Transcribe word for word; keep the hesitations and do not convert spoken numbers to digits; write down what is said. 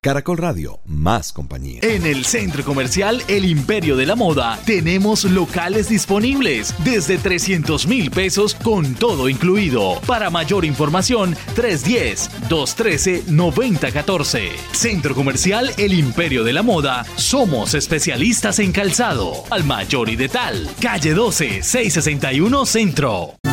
Caracol Radio, más compañía. En el Centro Comercial El Imperio de la Moda tenemos locales disponibles desde trescientos mil pesos con todo incluido. Para mayor información, tres uno cero, dos uno tres, nueve cero uno cuatro. Centro Comercial El Imperio de la Moda. Somos especialistas en calzado, al mayor y de tal. Calle doce, seiscientos sesenta y uno Centro.